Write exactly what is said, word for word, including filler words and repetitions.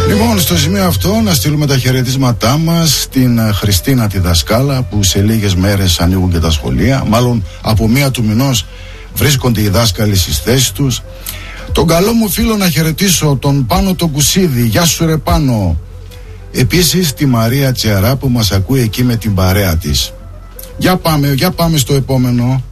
Λοιπόν, στο σημείο αυτό να στείλουμε τα χαιρετίσματά μας στην Χριστίνα τη δασκάλα, που σε λίγες μέρες ανοίγουν και τα σχολεία. Μάλλον από μία του μηνός βρίσκονται οι δάσκαλοι στις θέσεις τους. Τον καλό μου φίλο να χαιρετήσω, τον Πάνο τον Κουσίδη. Γεια σου ρε Πάνο. Επίσης τη Μαρία Τσιαρά που μας ακούει εκεί με την παρέα της. Για πάμε, για πάμε στο επόμενο.